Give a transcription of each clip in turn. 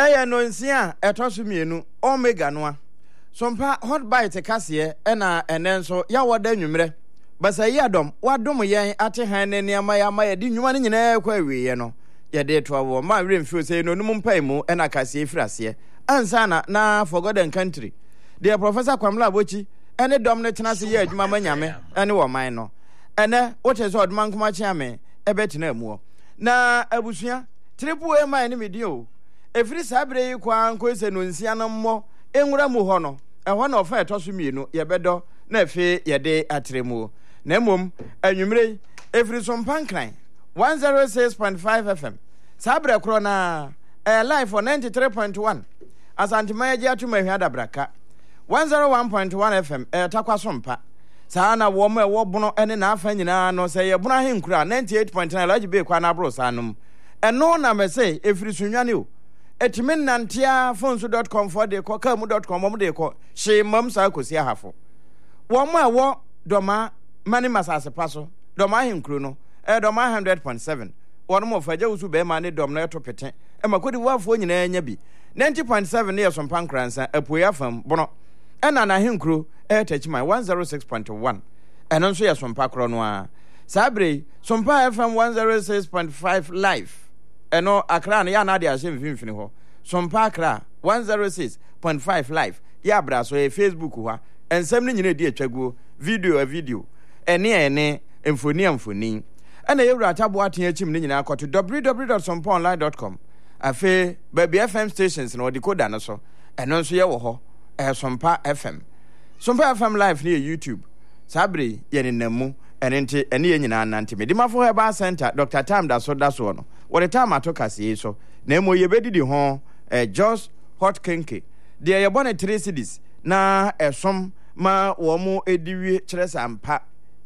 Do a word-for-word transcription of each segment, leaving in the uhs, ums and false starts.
Eye no nsia etoso mienu omega noa. Sompa hot bite kase e na ene nso ya woda nwumre. Basa yi adom wadom yen ate han ne niam ya ma ye di nwuma ne nyina kwa wiye no. Ye de to wo ma remfio say no num mpai mu e na kase efirase. Ansa na na for God and country. The Professor Kwamla Abochi ene dom ne tena se ye adwuma manyame ene wo man no. Ene what is odd man kuma chiame e betina mu. Na abusua triple e man ne medio. Efiri sabre yi kwa nko ese no nsia no mmɔ enwura mu hɔ no ɛhɔ na ɔfa ɛtɔ so mienu yɛbɛdɔ na efe yɛde atremu na mmom anwumre efiri so mpankran one oh six point five F M sabre kro na eh live for ninety-three point one asantima yɛgye atuma hwa dabraka one oh one point one F M eh takwa so mpa saa na wo mo ɛwɔ bono ɛne na afa nyinaa no sɛ yɛ bono ahenkura ninety-eight point nine laji be kwa na bro sanom ɛno na me say efiri sunwane o etimin nantia fonso dot com for de ko kamu dot com mo de ko she mam sa kosi ahafo wo mo awo doma mani masase paso doma henkro no e doma one hundred point seven wo mo faja usu be ma ne dom na eto pete e makodi wafo nyina anya bi ninety point seven ne yeso pankransa apoya fam bono e na na henkro e tachima one oh six point one eno nso yeso pakro no a sabre sompa F M one oh six point five live eno akra na ya na de ase mfimfini ho sompa akra one oh six point five live ya bra so e Facebook ho ensem ni nyina di atwaguo video a video ene ene emfoni amfoni ana yewura tabo aten achim ni nyina akoto w w w dot sompa online dot com afe baby F M stations na decoder no so eno nso ye wo ho e sompa F M sompa F M live ni YouTube sabre ye ne namu ene nti ene ye nyina nante medimafo heba center Doctor Tam da so da so no what the time atoka see so na mo ye bedidi ho eh just hot kenke de ye bone three cities na esom ma wo mo ediwie kire sampa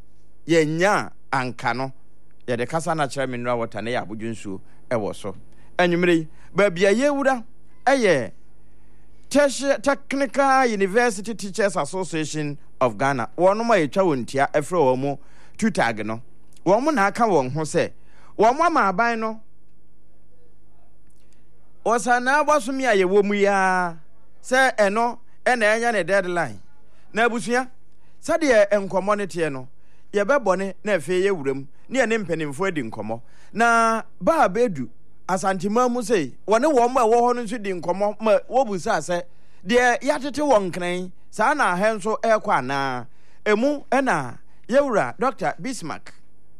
ye nya anka no ye de kasa na kire mineral water na ya abodwunsuo e wo so anwumre ba bia ye wura eye Technical University Teachers Association of Ghana wono ma yetwa wontia efre wo mo tutag no wo mo na aka won ho se wo mo ma aban no osana bosumi aye wo mu ya se eno ena enya ne deadline na abusua se de enkomo ne tie no ye bebone na efe ye wuram ne ene mpanimfo adi nkomo na ba bedu asantima mu sei wone wo ma wo ho no nso di nkomo ma wo busa se de yatete won kran sa na ha nso ekwa na emu ena yewura Doctor Bismarck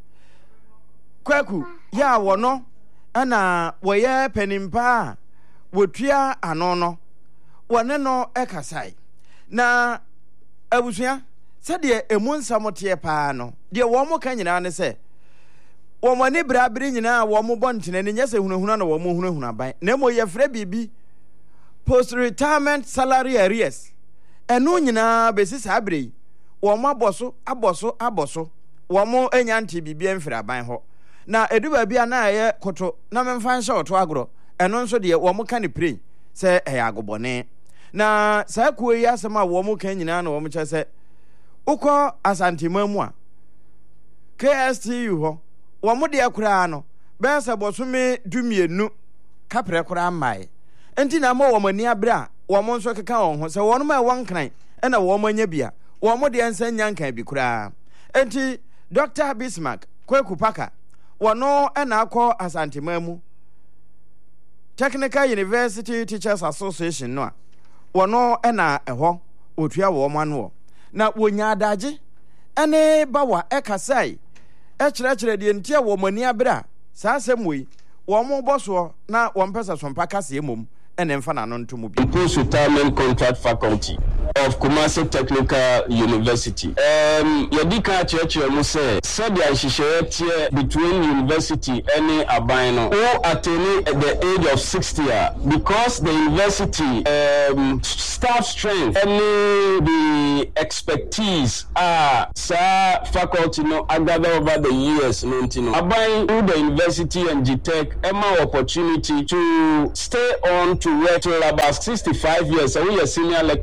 kwaku ya wono ana woye penimpa wotua anono wone no ekasai na abusua se de emu nsamote pa no de wo mo kan nyina ne se wo mo ne brabere nyina wo mo bontene ne nyese hunahuna na wo mo hunahuna ban na mo ye frɛ bibi post retirement salary arrears eno nyina besi sabre wo mo aboso aboso aboso wo mo anya nte bibia mfira ban ho na eduba bia na ye koto na memfa nhyɛ oto agro eno nso de wo mo ka ne pray se ɛyɛ agobone na saa kuo yi asema wo mo kan nyina na wo mo kyɛ se ukɔ asantima mu a K S T U ho wo mo de akura no be se bosome dumienu kapre kura mai enti na mo wo mani abra wo mo nso keka won ho se won ma won kran e na wo mo nya bia wo mo de ensan nya nkan bi kura enti Doctor Bismarck Kwaku Paka wono e na akọ asantima mu Technical University Teachers Association no a wono e na eho otua wo mo ano na wonya adaje ene bawa ekasai e kyerɛkyerɛ de ntia wo mani abra saa asɛmwe wo mo boso na wo mpesa sompa kase emom ene mfa na no ntomo bi Post Retirement Contract Faculty of Kumasi Technical University. Um, yadika kyerɛkyerɛ mu sɛ sɛdeɛ nhyehyɛeɛ teɛ between university and abano or attaining at the age of sixty because the university um, staff strength and the expertise are sa faculty no agada over the years no ntino aban through the university and G Tech emma opportunity to stay on to work till about sixty-five years so we are senior lecturer grade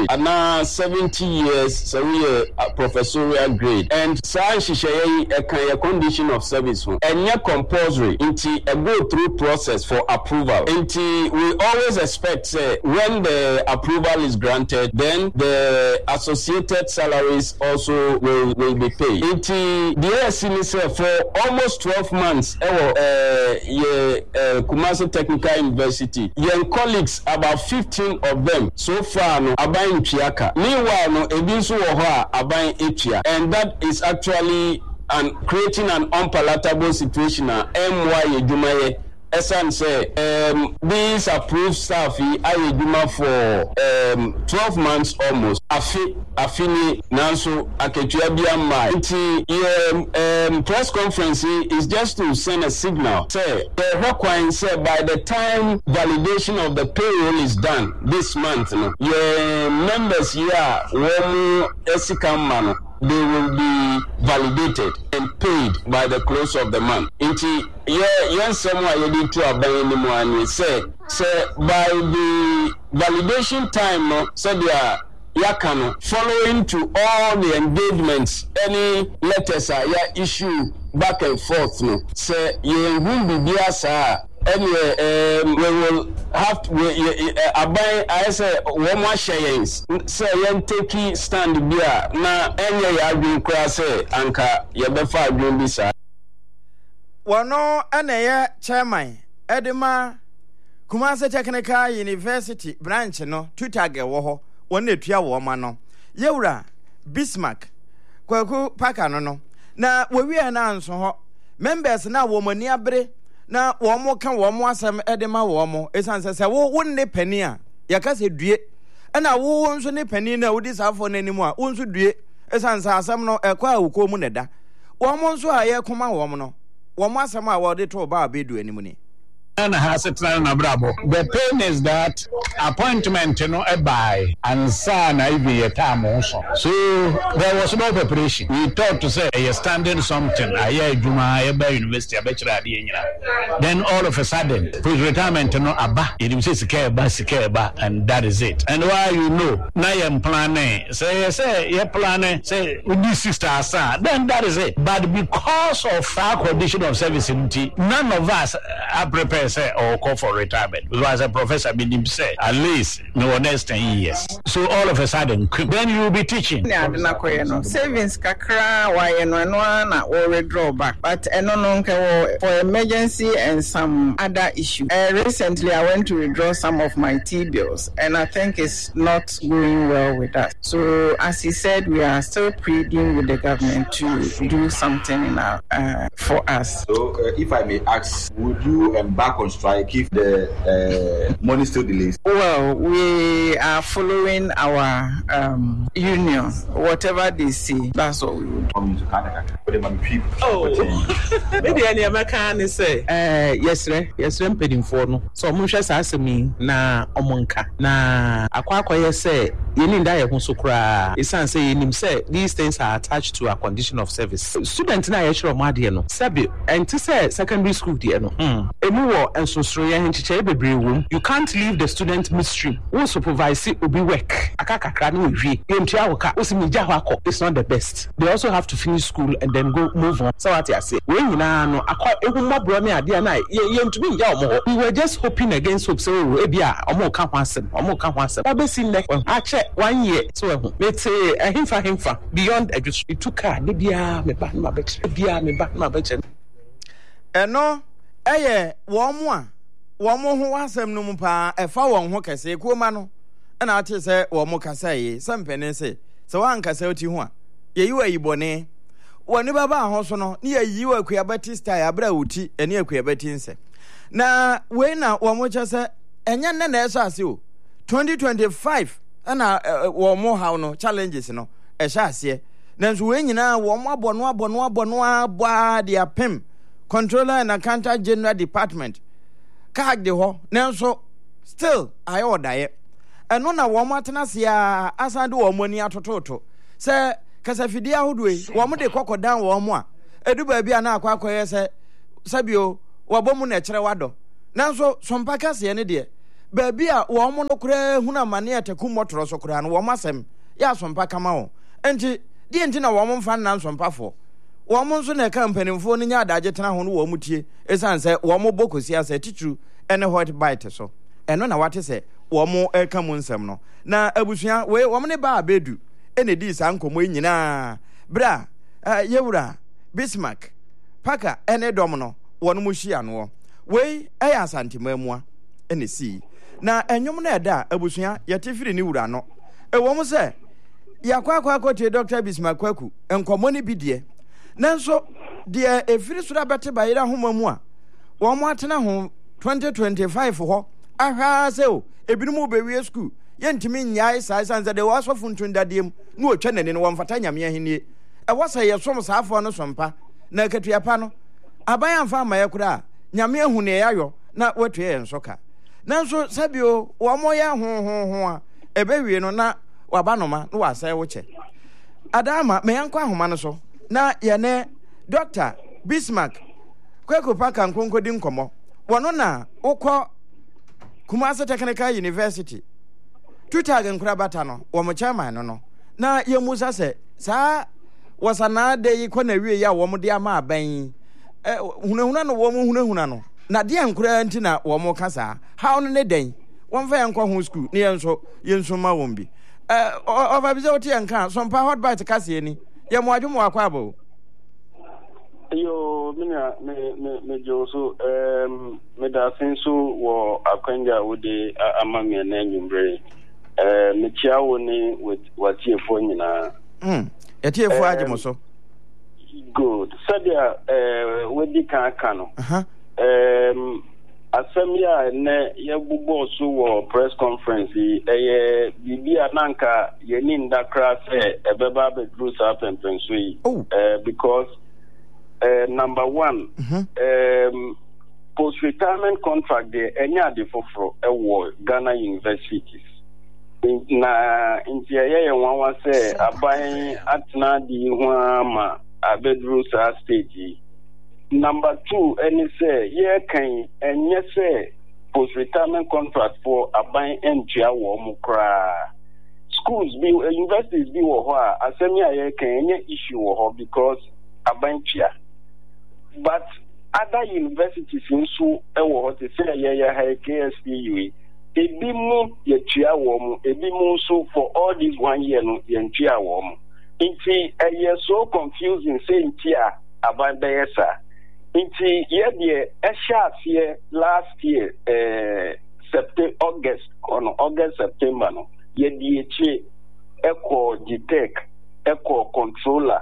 grade and now seventy years so we a professorial grade and sa nhihye a kind of condition of service and yet compulsory into a go through process for approval. Into we always expect say when the approval is granted, then the associated salaries also will, will be paid. Into the A S C say for almost twelve months our uh, yeah, uh, Kumasi Technical University young colleagues about fifteen of them so far no aban Chiaka. Meanwhile no ebinso wo ho a aban Echia, and that is actually and creating an unpalatable situation na M Y Edumaye Esan say um these approved staff are eduma for um twelve months almost afi afini nanso aketua bia mai nti um, um press conference is just to send a signal say the requirement say by the time validation of the payroll is done this month no your members here when esikam they will be validated and paid by the close of the month. Inti yeah, yeah, someone you need to abandon the money. Say, say by the validation time, no, so they are yakano following to all the engagements, any letters are yeah issue back and forth. No, say you will be there, anyway, um, we will have to uh, buy. I say one more shares. Say yen take stand beer. Na any agree cross say anka yebefa agree bisa. Wano ene chairman Edema Kumasi Technical University branch no tutage wo ho wona tua wo ma no. Yewura Bismarck kwaku paka no no. Na we na anso ho members na wo mani abre na womo kan womo asem edema womo esanse se wo wonne pani a yakase due na wo nso ne pani na wodi safo nanimu a wo nso due esanse asem no ekwa awuko mu neda womo nso a ye koma womo no womo asem a wodi to ba abedu animu ni and has it na brabo. The pain is that appointment you know a buy and son I be a time also. So there was no preparation. We thought to say a standing something I hear Juma University then all of a sudden post retirement you know aba it was secure ba and that is it. And why you know now I'm planning say say you planning say with this sister then that is it. But because of our condition of service none of us are prepared say or call for retirement because a professor been say at least no next ten years so all of a sudden then you will be teaching savings kakra why no na or withdraw back but eno no for emergency and some other issue. Uh, recently I went to withdraw some of my T bills and I think it's not going well with us. So as he said, we are still pleading with the government to do something in our, uh, for us. So uh, if I may ask, would you embark on strike if the uh, money still delays? Well, we are following our um, union. Whatever they say, that's what we would. Oh, maybe any American say, uh, yes, sir, yes, sir, I'm paying for no. So, Musha says me na omonka na akwa say you need that you cry. It's say him say these things are attached to a condition of service. Student na yeshro madi no. Sabi, and to say secondary school di no. Hmm. Emu and so you can't leave the student midstream. Who supervise it will be work. It's not the best. They also have to finish school and then go move on. So what I say, when you know, we were just hoping against hope. So ebia omo ka hwasem, omo ka hwasem. Ba besin nek a check one year. So let's say a himfa himfa beyond education. It took her de bia me ba ma be bia me ba ma be. Eno eye wo mo a wo mo ho asem no mu pa e fa won ho kase ko ma no na ate se wo mo kasa yi sempene se se wan kasa oti ho a ye yi wa yibone woni baba ho so no ne ye yi wa akua batista ya bra wuti ene akua batinse na we na wo mo chese enye nne na eso ase o twenty twenty-five na wo mo how no challenges no e sha ase na nso we nyina wo mo abono abono abono abo dia pem Controller and Accountant General Department. Kag de ho, nenso still I order ye. And no na womatana sia asande wo moni atototo. Se kasafidi ahudwe, wo mo de kokko dan wo mo a. Edu ba bia na akwa akoye se sabio wo bomu na kire wado. Nanso sompa kase ne de. baby a wo mo no kura huna mane ataku motoro so kura no wo masem ya asompa kama wo enti die enti na wo mo mfa nan sompafo wo mo nso na kampanimfo no nya adaje tena ho no wo mutie esan se wo mo bokosi asa titru ene hot bite so eno na wate se wo mo eka mu nsem no na abusua we wo mo ne ba abedu ene di sa nkomo nyina bra uh, yewura Bismarck Paka ene dom no wo no mu hia no we eya asantemamua ene si na enyom na eda abusua yete firi ni wura no e wo mo se yakwa akwa akote Doctor Bismarck Kwaku enkomo ne bidie nanso de efiri sura bete bayira homamu a wo mo atena ho twenty twenty-five ho aha se o ebinumu bewie school yentimi nyae sai sanza de wasofu ntundadiem na otwa nani no womfata nyame ahenie e wasa ye som saafo no sompa na katua pa no aban amfa amaye kura nyame ahu ne yayo na watue ye nsoka nanso sabio wo mo ya ho ho ho a ebewie no na wabanoma na wasai wo che adama me yanko ahoma no so na ye ne Doctor Bismarck Kwaku Paka nkonkodi nkomo wono na ukọ Kumasi Technical University tutaga nkura bata no wo mo chairman no no na ye musa se saa wasana de yiko na wie ya wo mo de ama aban eh hunahuna no wo mo hunahuna no na de nkura nti na wo mo kasa how no ne den won fa yankwa ho school ne yenso yenso ma won bi eh over bize oti yanka so mpa hot bite kase ni ye mo adwo mo akwa abo yo mina me me me joso em me da senso wo akwanja wode amamia na nyumbre eh me chiawo ni watiefo nyina mm etiefo agemo so good sadia eh wedi kan aka no aha em asamia ne yebubo so wo press conference eye bibia nanka yeni ndakra se ebeba be group up and so yi eh because Uh, number one, mm-hmm. um, post-retirement contract there, any other for for Ghana universities. Na intiaye one was say abayin atna di huama abedru sa stage. Number two, any say ye can and yes say post-retirement contract for abayin entia wo mukra. Schools be uh, universities be wo ho asemia ye can any issue wo ho because abanchia. But other universities in so ewo what say yeah yeah K S P U ebi mu ye tua wo mu ebi mu so for all this one year no ye tua wo mu nti e so confusing say ntia abandesa nti ye de e sha here last year eh September August on August September no ye de echi eco detect eco controller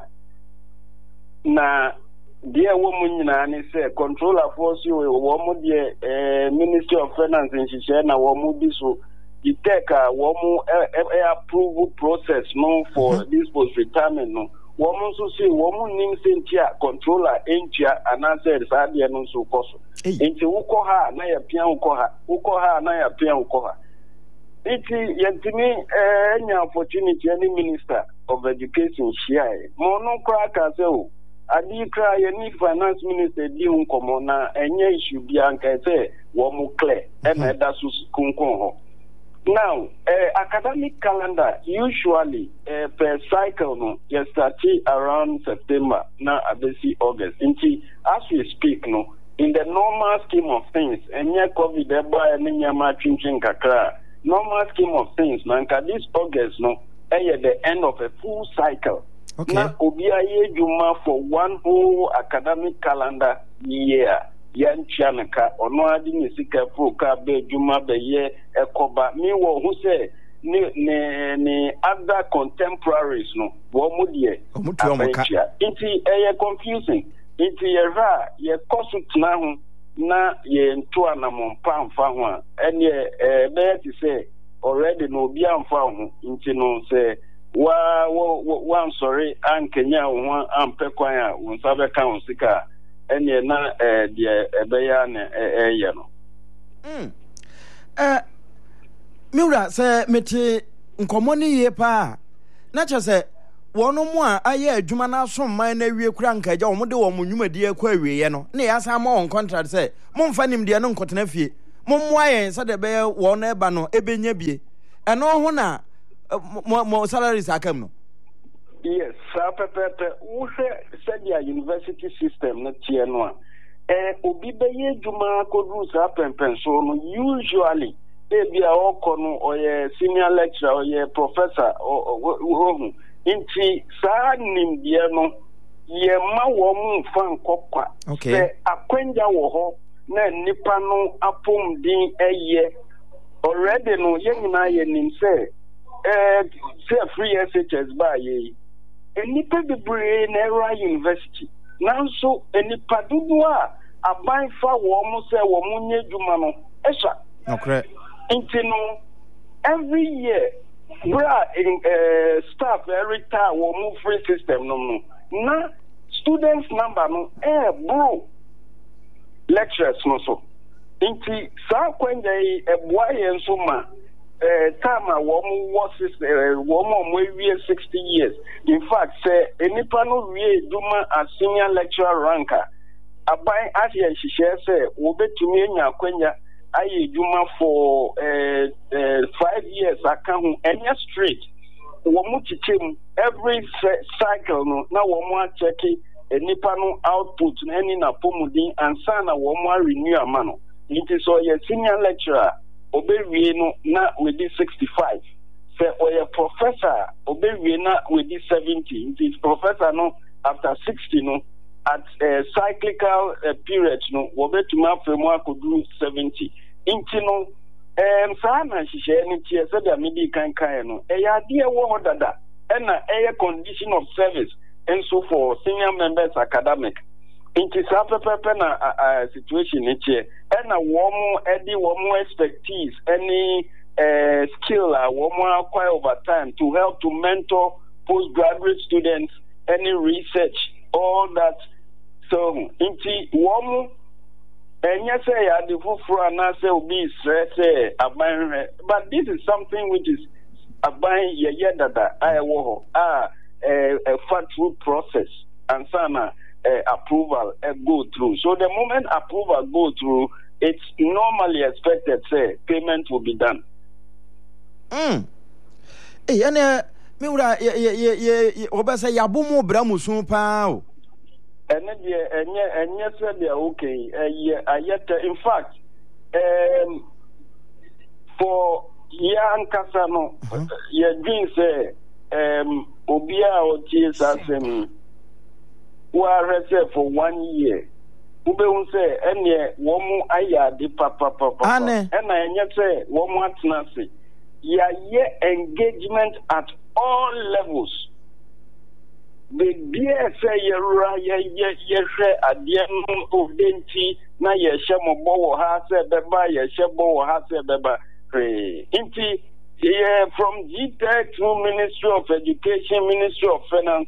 na dear woman and say controller force you woman dear uh, Ministry of Finance in Shishena woman this you take a woman approval process no for mm-hmm. this post retirement no woman so say woman name sentia controller entia and answer sadia no so koso enti uko ha na ya pia uko ha uko ha na ya pia uko ha iti yantimi eh nya opportunity any minister of education share mo no kra ka say o adi kra ye ni finance minister di unkomo na enye issue bia nka say wo mu clear e na da su kunkun ho now uh, academic calendar usually uh, per cycle no you start around September na abesi August until as we speak no in the normal scheme of things enye covid e ba ni nyama chinchin kakra normal scheme of things na nka this August no eh the end of a full cycle. Okay. Na obiaye juma for one whole academic calendar year. Yan chanaka ono adi ni sika pro ka be juma be ye ekoba mi wo hu say ni ni ni other contemporaries no wo mu de abentia iti eye confusing iti ye ra ye kosu tna ho na ye nto anamon pamfa ho a ene e be ti say already no obi amfa ho nti no say wa wa I'm sorry ankenya ho ampekwan a wonsa be kan sika ene na eh de ebeya na eye no mm eh miura se meti nkomo ni ye pa na che se wono mu a aye adwuma na asomman na wie kura nkaja wo de wo nwumadi akwa wie no na ya sa ma on contract se momfa nim de no nkotena fie mommoa yɛn sɛ de bɛyɛ wɔn ɛba no ɛbɛnya bie ɛno ho na mo salaries akam no. Yes, sir, Pepe, who said your university system not here no. Eh, obi beye juma kodu sa pempen so no usually they be a okono or a senior lecturer or a professor or inti sa nim dia no ye ma wo mu fan kokwa. Okay. Se akwenja wo ho na nipa no apom din eye already no ye nyina ye nim say eh say free S H S ba ye. Enipa bebree na era university nanso enipa dodo a aban fa wo mo se wo mo nye dwuma no ehwa okay nti no every year bra in uh, staff every time wo mo free system no no na students number no eh bro lecturers no so nti sa kwanja e eboa ye nso ma Uh, time a woman was uh, woman we sixty years. In fact, say any panel we duma a senior lecturer ranker. Abai Asia she say obe to me nya kwenya aye duma for uh, uh, five years account any straight. Womu chichim every cycle no na womu check any panel output any na pomudin and sana womu renew amano. It is all your senior lecturer. Obewie no na we di sixty-five. Say oye professor obewie na we di seventy. This professor no after sixty no at a cyclical uh, period no we betuma fremu akodu seventy. Inti no em sa na hihye ni tie say da medi kan kan no e ya de wo dada e na e condition of service and so for senior members academic. Inti sa pepe na uh, situation ni tie e na wo mo edi wo mo expertise any uh, skill uh, wo mo acquire over time to help to mentor postgraduate students any research all that so inti wo mo enya say ya de fufuru na say obi stress say aban but this is something which is aban ye ye dada ayewo ho ah a fat through process and sana Uh, approval uh, go through. So the moment approval go through, it's normally expected, say, payment will be done. Hmm. Eh, ane me ura ye ye ye ye obasa yabumu bramusun pa o. Ene die enye enye se dia okay. Eh ayete in fact um for young kasano ye dream say um obia o tie sasem wa reserve for one year. Ube unse enye womu aya di papa papa. Ane. Ena enye se womu atnase. Ya ye engagement at all levels. The dear say ye ra ye ye ye she adiem of denti na ye she mo bo ha se beba ye she bo ha se beba. Inti ye from G TEC to Ministry of Education, Ministry of Finance.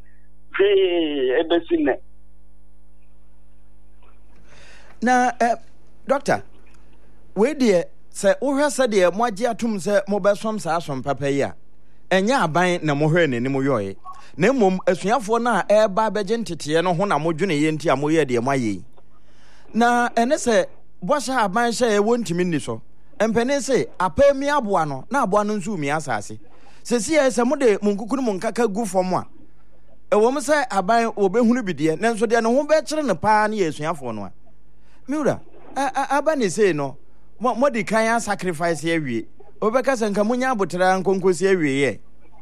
Na eh, doctor, we dear say wohwe se de mo age atum se mo besom sa asom papa yi a enya aban na mo hwe ne mo yoye na mom asuafo na e ba beje ntete no ho na mo dwene ye nti a mo ye de mo aye na ene se bo sha aban sha e wontimi ni so empene se apami aboa no na aboa no nsu mi asase se si e se mo de mo nkukunu mo nkaka gu fom a e wo mo se aban obehunu bidie nanso de no ho be kire ne pa na yesuafo no a miura aba ne sei no mo di kan sacrifice awie obeka se nka munya abotra nkonkosi awie ye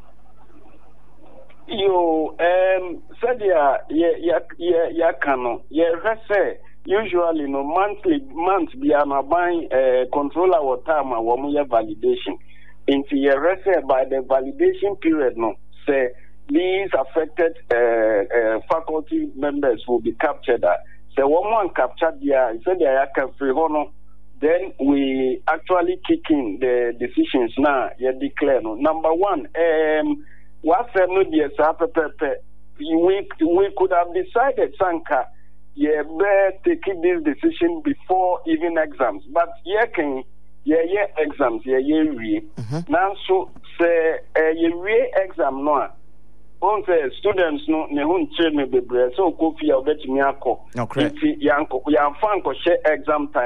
yo um sadia ye ye ya kano ye rese usually no monthly month be am aban uh, control our time and wo ye validation into ye rese by the validation period no say these affected uh, uh, faculty members will be captured. So one one captured there, so they are free hono. Then we actually kick in the decisions now. You declare no. Number one, um, what no dear we we could have decided Sanka, yeah, better taking this decision before even exams, but yeah, can yeah yeah exams yeah yeah we now so say uh, yeah we exam no. On say students no ne hun che me bebre so ko fia obetimi akọ nti yanko yan fan ko share exam time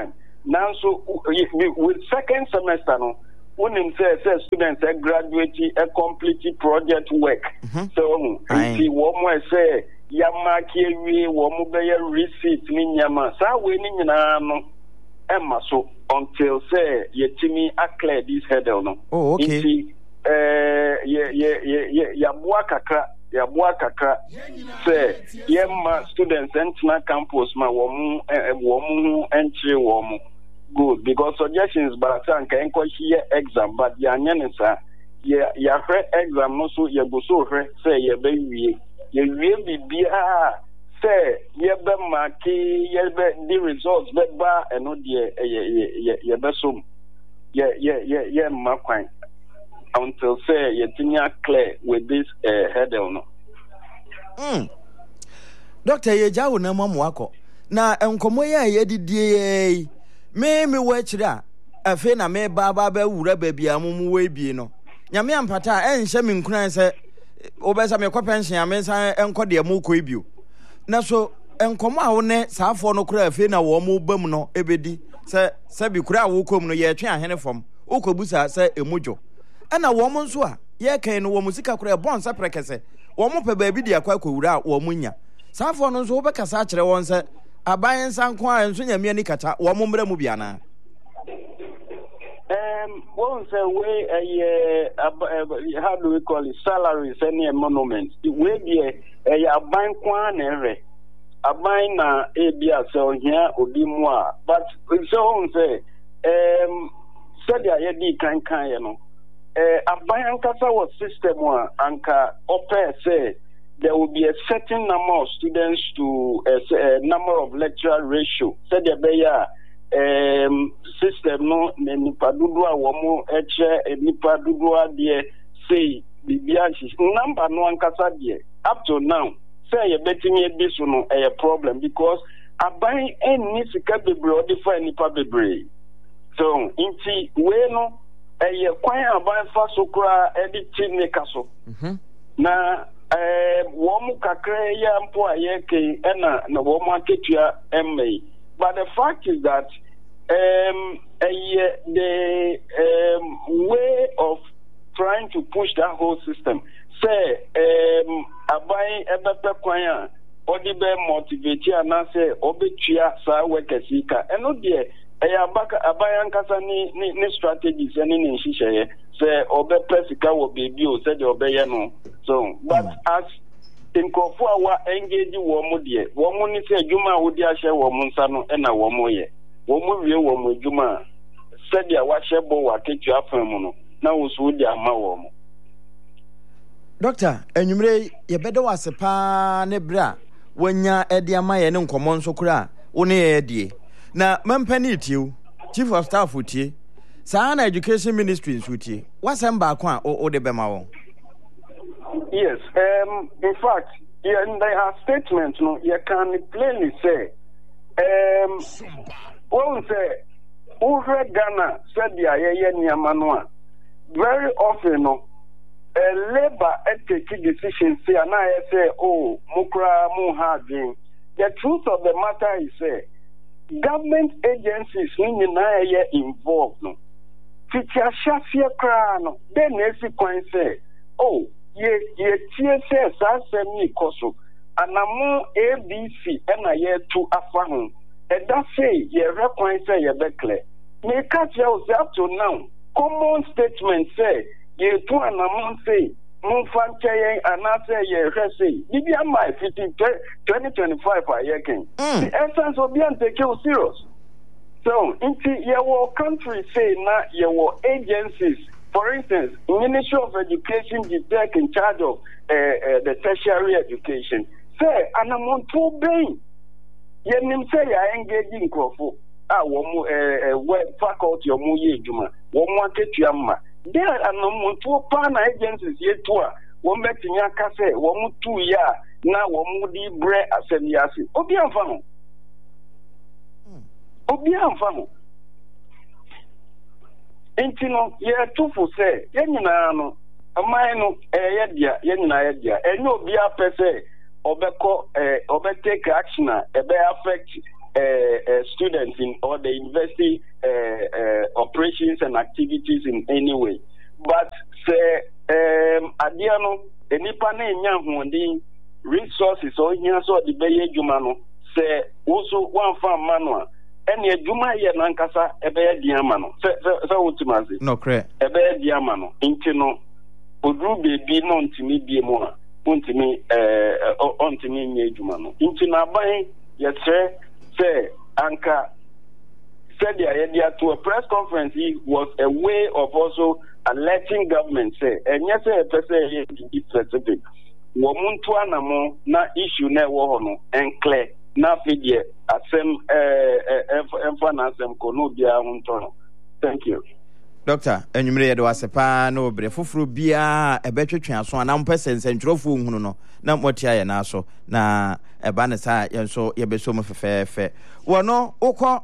Now, so with second semester, no, when him say, say students a graduate a complete project work. Mm-hmm. So, see, one more say, Yamaki, we one more receipt, Ninyama, sa winning in no, Emma, so until say, Yetimi clear this head no. Oh, okay. Uh, yeah, yeah, yeah, yeah, yeah, Buakaka. Ya bua kakra say yemma students entina campus ma wo mu wo mu entry wo mu good because suggestions but an kan ko here exam but ya nyane sa ya ya hwe exam no so ya go so hwe say ya be wie ya wie bibia say ya be marki ya be the results be ba eno de ya ya be so ya ya ya ma kwan until say you tinya clear with this uh, headache no. Mm. Doctor Yejawo na mamu wako na enkomo ya yedidie me me wachira afi na me baba ba wura babia mumu we bi no nyame ampata enhye me nkunan se obesa me pension ame san enko de mu ko ebio na so enkomo a wo ne saafo no kura afi na wo mu bam no ebedi se se bi kura wo kom no ye twe ahene fom okobusa se emudwo ana wo mu nso a ye kan no wo musika kura bon sa prekese wo mu pe baabi dia kwa kwura wo munya saafo no nso wo bekasa akere won se aban sanko a nso nyame ani kata wo mu mra mu biana. Um, one say we uh, uh, how do we call it salaries any monument we be a aban kwan ere aban na e bia so here obi mu a but so on say um said ya di kan kan ye no eh aban ankasa was system one anka open say there will be a certain number of students to a, a number of lecturer ratio said there be ya um system no nipa dudu a wo mo eche nipa dudu a de say bibia number no ankasa de up to now say you betting e bi so no a problem because aban any sika bebre o de fa nipa bebre so inti we no e kwan aban fa so kura e di tineka so mhm na eh wo mu kakra ya mpo ayeke ena na wo mu aketua emmei. But the fact is that um, uh, the um, way of trying to push that whole system, say, um, abai ebepe kwanya, odibe motivate na say obetua sa wekesika. Eno die eya baka abai ankasa ni ni, ni strategies eni ni nhihye say obepe sika wo baby o say de obeye no. So, but mm. as in Kofu awa engage womu die womu ni se adwuma wodi ahye womu nsa no na womu ye womu wie womu adwuma said wa hye bo wa ketu afan mu no na wosu di ama womu. Doctor enwumre ye bede wase pa ne bra wonya edi ama ye ne nkomo nso kura wo ne ye die na mampani tiu chief of staff utie saa na education ministry nso utie wasem ba ko a o de bema won. Yes, um, in fact, yeah, in their statement, no, you can plainly say, um, one say, over Ghana said the Ayaya Manua. Very often, no, a labor take decision say, and I say, oh, Mukra Muhadin. The truth of the matter is, say, government agencies in involved, no. Teacher Shafia Krano, then Nancy Coin say, oh, ye ye tie say sa semi koso anamo A B C na ye to afa ho e da say ye rekwan say ye bekle me catch you up to now common statement say ye to anamo say mun fan chayen ana say ye hwe say bibi am fifty twenty twenty-five a ye ken the essence of being take you serious. So into your country say na your agencies. For instance, Ministry of Education is in charge of uh, uh, the tertiary education. Say, and I'm on two brain. You say I engage in Crawford. Ah, one faculty or more juma. One market yamma. There are no more two partner agencies yet to one met in Yakase, one two ya, now one moody bread as a yasi. Obian Famo. Obian Famo. Enti no ye tufu se ye nyina no amai no eh dia ye nyina ye dia enyo obi apese obeko eh obetake action e be affect uh, uh, students in or the university uh, uh, operations and activities in any way. But say um adiano enipa na enya hondi resources or here so the beye dwuma no say also one farm manual ene adwuma ye nankasa ebeye diama no se se ultimacy no correct ebeye diama no inti no odru bebi no ntimi bie mu a ntimi eh ontimi nye adwuma no inti na ban ye tre say anka said the to a press conference he was a way of also alerting government say and yes a person is specific womuntu anamo na issue na wo no and clear na fidie asem eh emfa na asem ko no bia hunto no. Thank you Doctor enwumre ye de wasepa na obre foforo bia ebetwetwe aso na mpese nsentwerofo hunu no na motia ye na aso na eba ne sa ye nso ye beso mo fefefe wono ukọ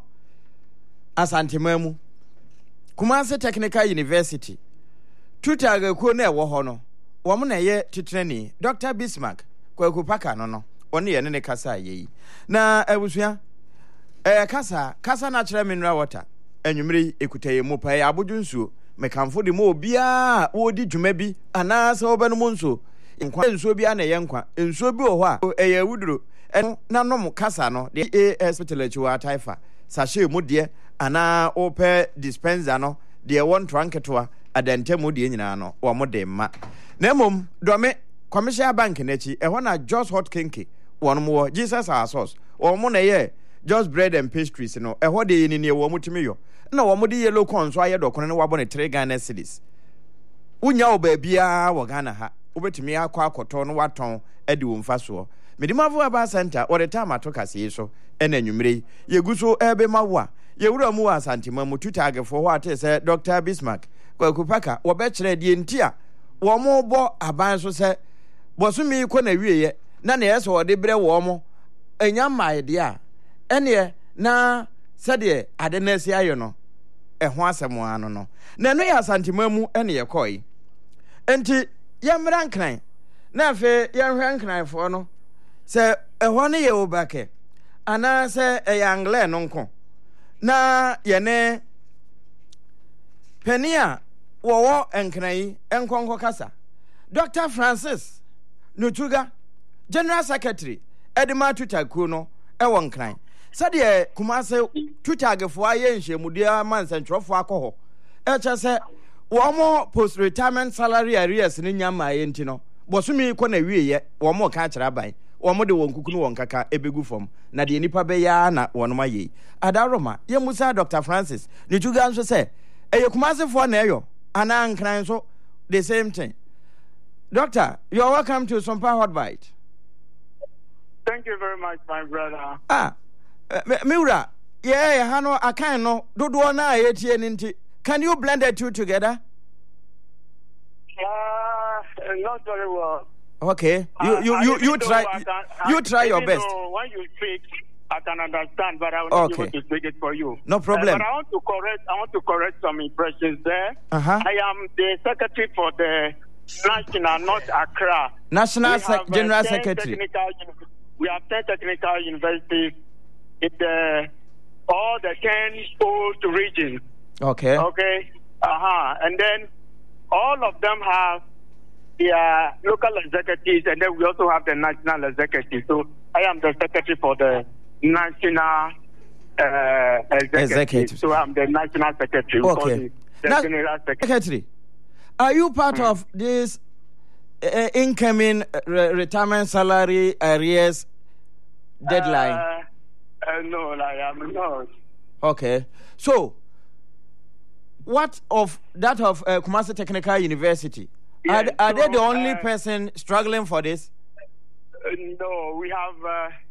Asantemamu Kumasi Technical University tutaga ko na ewo ho no wo mo na ye titrani Doctor Bismarck Kwaku Paka no no oni ye ne kasa ye na abusua eh kasa kasa natural mineral water enwumre ekutaye mu pa ya abodu nsuo mekamfo de mo obia wo di dwuma bi ana sa obanu mu nsuo nkwa nsuo bi ana ye nkwa nsuo bi wo ho a eye wuduro na nom kasa no de hospital achiwa taifa sashe mu de ana ope dispenser no de won tranketoa adante mu de nyina no wo mo de ma na mom dome commercial bank na chi e ho na Just Hot Kinky won mo Jesus our source wo mo na ye Just Bread and Pastries no e ho de ni ne wo mutumi yo na wo mo de yellow corn so aye dokono ne wabo ne three Ghana cedis unya oba bia wo Ghana ha ubetumi akọ akoto no waton ade wo mfa so Medimavo Aba Center or the time atokase so ena nwumre yeguso ebe mawo yewura mu Asantemamu tutage for what say Doctor Bismarck Kwaku Paka wo be kire die ntia wo mo bo aban so se bosumi ko na wieye na na yeso wo de bre wo mo enya maide a ene na sede ade na si ayo no e ho asemo ano no na no ya Asantemamu ene ye koi enti yemra nkran na afi yehwe nkran fo no se ehwo ne ye obake ana se e yangle no nko na yene penia wowo enkran enkonko kasa Doctor Francis Nutuga General Secretary Edema Tutaku no e won nkran sade Kumasi tutagefo aye nhyemudia mansentrofo akoho e che se wo mo post retirement salary arrears ni nyama ye ntino bosumi ko na wieye wo mo ka kira ban wo mo de won kukunu won kaka ebegu fom na de nipa be ya na won ma ye adaroma ye musa Doctor Francis Nutuga nso se eye Kumasi fo na eyo ana nkran so the same thing. Doctor, you are welcome to Sompa Hot Bite. Thank you very much, my brother. Ah, uh, Miura, yeah, Hano, I can't know. Do do na eighty ninety. Can you blend the two together? Uh, not very well. Okay, you you you, you try can, you I, try your best. When you speak, I can understand, but I will not okay. be able to speak it for you. No problem. Uh, but I want to correct. I want to correct some impressions there. Uh-huh. I am the secretary for the National, not Accra. National Sec- have, General uh, Secretary. We have ten technical universities in the all the ten old regions. Okay. Okay. Uh-huh. And then all of them have their local executives, and then we also have the national executive. So I am the secretary for the national uh, executive. Executive. So I'm the national secretary. Okay. The now, general secretary. secretary, are you part mm. of this uh, incoming re- retirement salary arrears deadline? Uh, uh, no, I am not. Okay. So, what of that of uh, Kumasi Technical University? Yes, are are so, they the only uh, person struggling for this? Uh, no, we have uh,